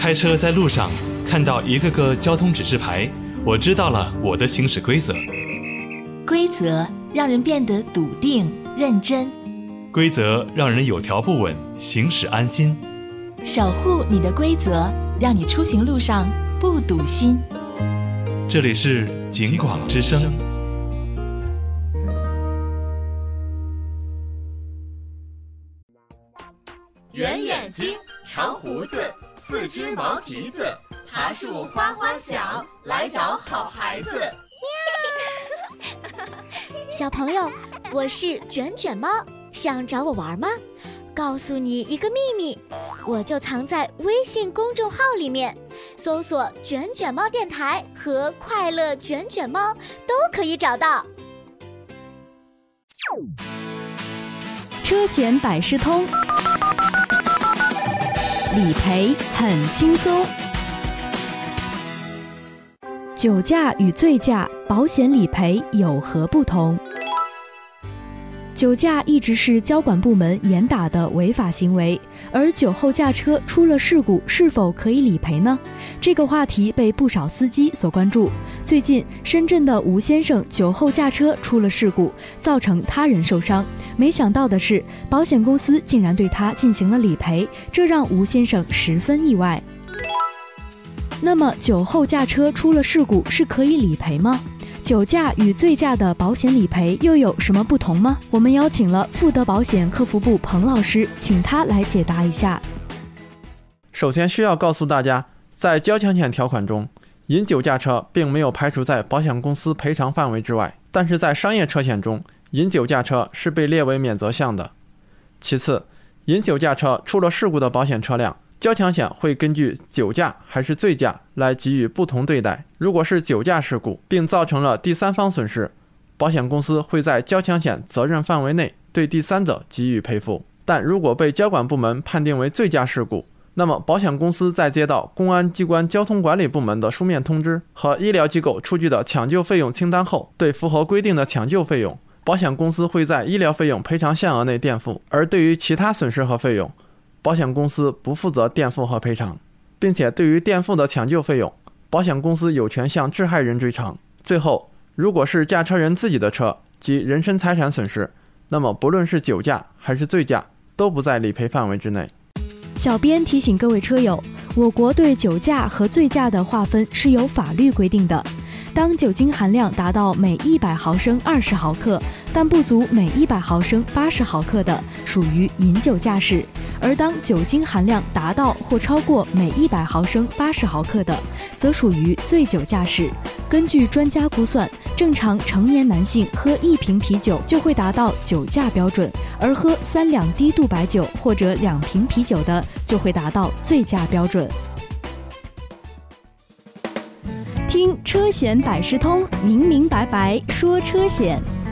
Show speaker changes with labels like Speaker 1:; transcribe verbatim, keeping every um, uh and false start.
Speaker 1: 开车在路上看到一个个交通指示牌，我知道了我的行驶规则。
Speaker 2: 规则让人变得笃定认真，
Speaker 1: 规则让人有条不紊，行驶安心。
Speaker 2: 守护你的规则，让你出行路上不堵心。
Speaker 1: 这里是警广之声。
Speaker 3: 圆眼睛，长胡子，四只毛蹄子，爬树哗哗响，来找好孩子。
Speaker 4: 小朋友，我是卷卷猫，想找我玩吗？告诉你一个秘密，我就藏在微信公众号里面，搜索卷卷猫电台和快乐卷卷猫都可以找到。
Speaker 5: 车险百事通，理赔很轻松。酒驾与醉驾，保险理赔有何不同？酒驾一直是交管部门严打的违法行为，而酒后驾车出了事故是否可以理赔呢？这个话题被不少司机所关注。最近，深圳的吴先生酒后驾车出了事故，造成他人受伤。没想到的是，保险公司竟然对他进行了理赔，这让吴先生十分意外。那么，酒后驾车出了事故是可以理赔吗？酒驾与醉驾的保险理赔又有什么不同吗？我们邀请了富德保险客服部彭老师，请他来解答一下。
Speaker 6: 首先需要告诉大家，在交强险条款中，饮酒驾车并没有排除在保险公司赔偿范围之外，但是在商业车险中，饮酒驾车是被列为免责项的。其次，饮酒驾车出了事故的保险车辆，交强险会根据酒驾还是醉驾来给予不同对待。如果是酒驾事故并造成了第三方损失，保险公司会在交强险责任范围内对第三者给予赔付。但如果被交管部门判定为醉驾事故，那么保险公司在接到公安机关交通管理部门的书面通知和医疗机构出具的抢救费用清单后，对符合规定的抢救费用，保险公司会在医疗费用赔偿限额内垫付，而对于其他损失和费用，保险公司不负责垫付和赔偿，并且对于垫付的抢救费用，保险公司有权向致害人追偿。最后，如果是驾车人自己的车及人身财产损失，那么不论是酒驾还是醉驾，都不在理赔范围之内。
Speaker 5: 小编提醒各位车友，我国对酒驾和醉驾的划分是有法律规定的。当酒精含量达到每一百毫升二十毫克，但不足每一百毫升八十毫克的，属于饮酒驾驶；而当酒精含量达到或超过每一百毫升八十毫克的，则属于醉酒驾驶。根据专家估算，正常成年男性喝一瓶啤酒就会达到酒驾标准，而喝三两低度白酒或者两瓶啤酒的就会达到醉驾标准。听车险百事通，明明白白说车险。